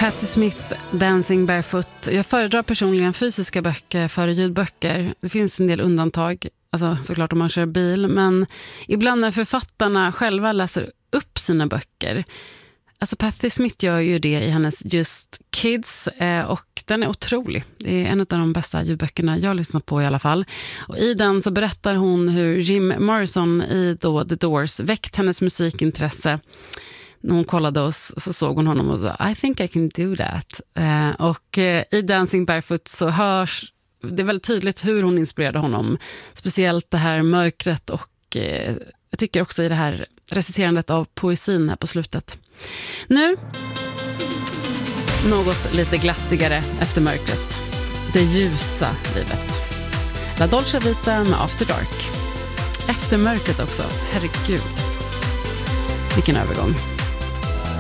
Patti Smith, Dancing Barefoot. Jag föredrar personligen fysiska böcker före ljudböcker. Det finns en del undantag, alltså såklart om man kör bil, men ibland när författarna själva läser upp sina böcker. Alltså Patti Smith gör ju det i hennes Just Kids och den är otrolig. Det är en av de bästa ljudböckerna jag har lyssnat på i alla fall. Och i den så berättar hon hur Jim Morrison i då The Doors väckt hennes musikintresse. När hon kollade oss så såg hon honom och sa I think I can do that. Och i Dancing Barefoot så hörs det är väldigt tydligt hur hon inspirerade honom. Speciellt det här mörkret och jag tycker också i det här reciterandet av poesin här på slutet. Nu något lite glattigare efter mörkret. Det ljusa livet. La Dolce Vita med After Dark. Efter mörkret också, herregud. Vilken övergång.